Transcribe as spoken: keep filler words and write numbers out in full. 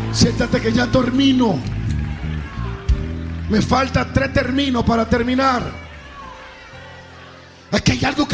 Siéntate que ya termino. Me falta tres términos para terminar. Es que hay algo que